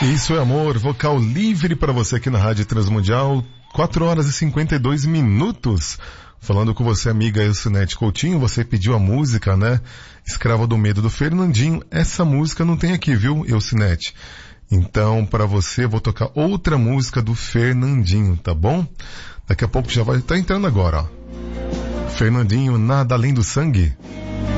Isso é amor, vocal livre para você aqui na Rádio Transmundial, 4 horas e 52 minutos. Falando com você, amiga Elcinete Coutinho, você pediu a música, né? Escrava do Medo do Fernandinho. Essa música não tem aqui, viu, Elcinete? Então, para você, vou tocar outra música do Fernandinho, tá bom? Daqui a pouco já vai estar entrando agora, ó. Fernandinho, Nada Além do Sangue.